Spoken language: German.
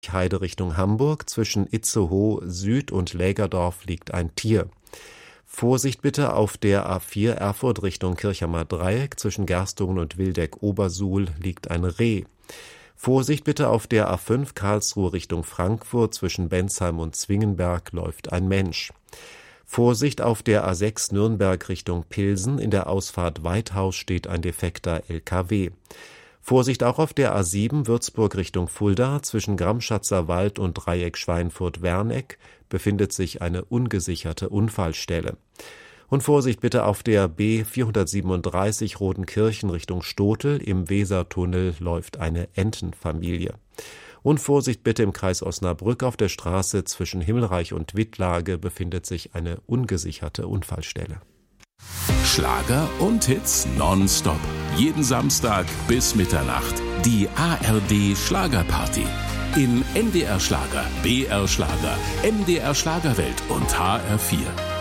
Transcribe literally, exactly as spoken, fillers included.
Heide Richtung Hamburg. Zwischen Itzehoe Süd und Lägerdorf liegt ein Tier. Vorsicht bitte auf der A vier Erfurt Richtung Kirchheimer Dreieck. Zwischen Gerstungen und Wildeck-Obersuhl liegt ein Reh. Vorsicht bitte auf der A fünf Karlsruhe Richtung Frankfurt. Zwischen Bensheim und Zwingenberg läuft ein Mensch. Vorsicht auf der A sechs Nürnberg Richtung Pilsen. In der Ausfahrt Weithaus steht ein defekter L K W. Vorsicht auch auf der A sieben Würzburg Richtung Fulda. Zwischen Gramschatzer Wald und Dreieck Schweinfurt-Werneck befindet sich eine ungesicherte Unfallstelle. Und Vorsicht bitte auf der B vierhundertsiebenunddreißig Rodenkirchen Richtung Stotel. Im Wesertunnel läuft eine Entenfamilie. Und Vorsicht bitte im Kreis Osnabrück auf der Straße zwischen Himmelreich und Wittlage befindet sich eine ungesicherte Unfallstelle. Schlager und Hits nonstop. Jeden Samstag bis Mitternacht. Die A R D Schlagerparty. In N D R Schlager, B R Schlager, M D R Schlagerwelt und H R vier.